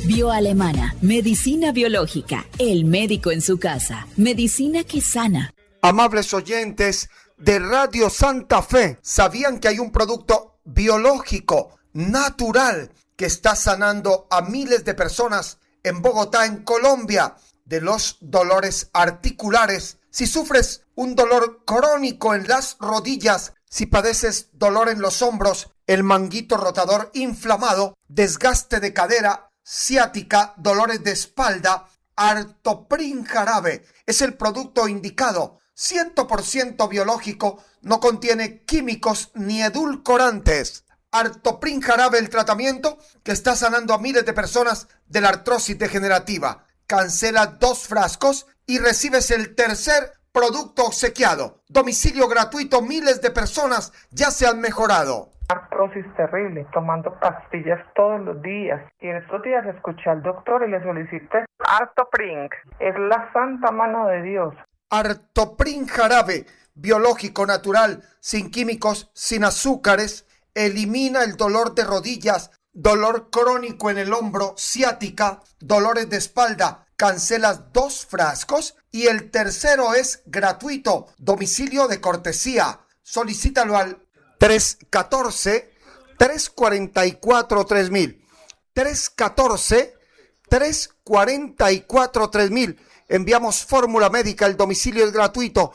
Bioalemana, medicina biológica, el médico en su casa, medicina que sana. Amables oyentes de Radio Santa Fe, ¿sabían que hay un producto biológico, natural, que está sanando a miles de personas en Bogotá, en Colombia, de los dolores articulares? Si sufres un dolor crónico en las rodillas, si padeces dolor en los hombros, el manguito rotador inflamado, desgaste de cadera, ciática, dolores de espalda, Artoprin Jarabe es el producto indicado, 100% biológico, no contiene químicos ni edulcorantes. Artoprin Jarabe, el tratamiento que está sanando a miles de personas de la artrosis degenerativa. Cancela 2 frascos y recibes el tercer producto obsequiado. Domicilio gratuito, miles de personas ya se han mejorado. Artrosis terrible, tomando pastillas todos los días. Y en estos días escuché al doctor y le solicité Artoprin. Es la santa mano de Dios. Artoprin Jarabe, biológico, natural, sin químicos, sin azúcares, elimina el dolor de rodillas, dolor crónico en el hombro, ciática, dolores de espalda. Cancelas 2 frascos y el tercero es gratuito. Domicilio de cortesía. Solicítalo al 314-344-3000. 314-344-3000. Enviamos fórmula médica, el domicilio es gratuito.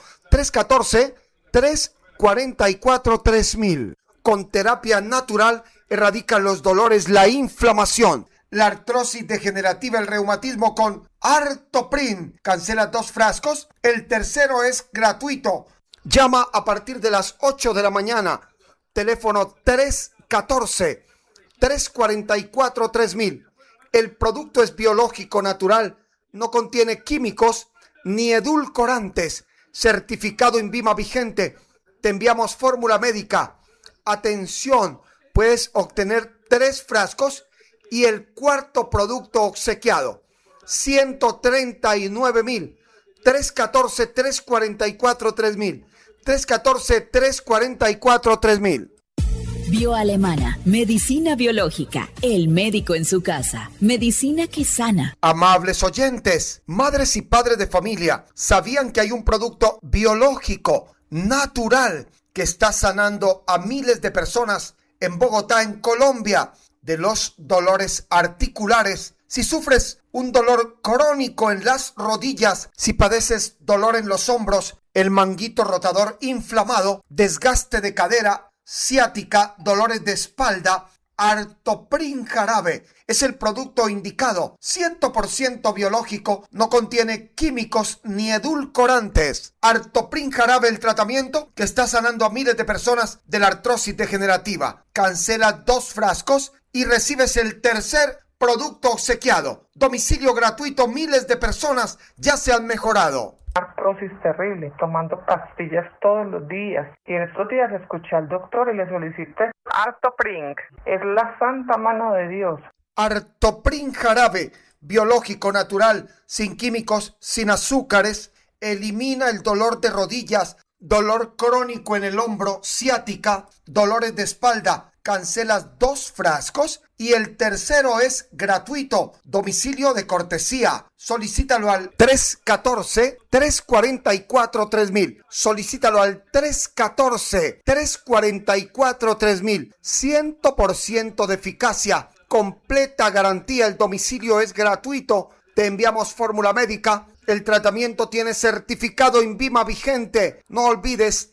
314-344-3000. Con terapia natural erradican los dolores, la inflamación, la artrosis degenerativa, el reumatismo con Artoprin. Cancela 2 frascos, el tercero es gratuito. Llama a partir de las 8 de la mañana. Teléfono 314-344-3000. El producto es biológico, natural, no contiene químicos ni edulcorantes. Certificado INVIMA vigente. Te enviamos fórmula médica. Atención, puedes obtener 3 frascos y el cuarto producto obsequiado. 139,000. 314-344-3000. 314-344-3000. Bioalemana, medicina biológica, el médico en su casa, medicina que sana. Amables oyentes, madres y padres de familia, ¿sabían que hay un producto biológico, natural, que está sanando a miles de personas en Bogotá, en Colombia, de los dolores articulares? Si sufres un dolor crónico en las rodillas, si padeces dolor en los hombros, el manguito rotador inflamado, desgaste de cadera, ciática, dolores de espalda, Artoprin Jarabe es el producto indicado, 100% biológico, no contiene químicos ni edulcorantes. Artoprin Jarabe, el tratamiento que está sanando a miles de personas de la artrosis degenerativa. Cancela 2 frascos y recibes el tercer producto obsequiado. Domicilio gratuito, miles de personas ya se han mejorado. Artrosis terrible, tomando pastillas todos los días. Y en estos días escuché al doctor y le solicité Artoprin. Es la santa mano de Dios. Artoprin Jarabe, biológico, natural, sin químicos, sin azúcares, elimina el dolor de rodillas, dolor crónico en el hombro, ciática, dolores de espalda. Cancelas 2 frascos y el tercero es gratuito. Domicilio de cortesía. Solicítalo al 314-344-3000. Solicítalo al 314-344-3000. 100% de eficacia. Completa garantía. El domicilio es gratuito. Te enviamos fórmula médica. El tratamiento tiene certificado INVIMA vigente. No olvides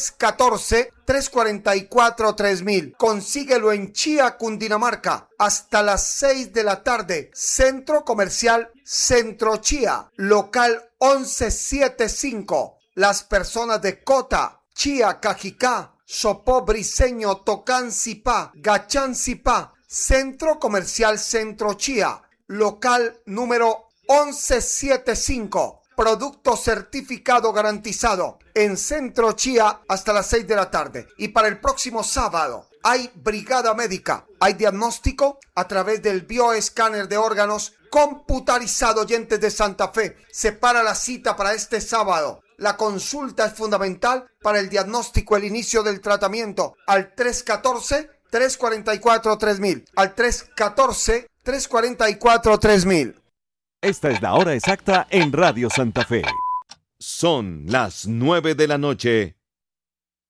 314-344-3000. Consíguelo en Chía, Cundinamarca. Hasta las 6 de la tarde. Centro Comercial Centro Chía. Local 1175. Las personas de Cota, Chía, Cajicá, Sopó, Briseño, Tocancipá, Gachancipá. Centro Comercial Centro Chía. Local número 1175. Producto certificado garantizado en Centro Chía hasta las 6 de la tarde. Y para el próximo sábado hay brigada médica, hay diagnóstico a través del bioescáner de órganos computarizado. Oyentes de Santa Fe, separa la cita para este sábado. La consulta es fundamental para el diagnóstico, el inicio del tratamiento al 314-344-3000, al 314 344-3000. Esta es la hora exacta en Radio Santa Fe. Son las 9 de la noche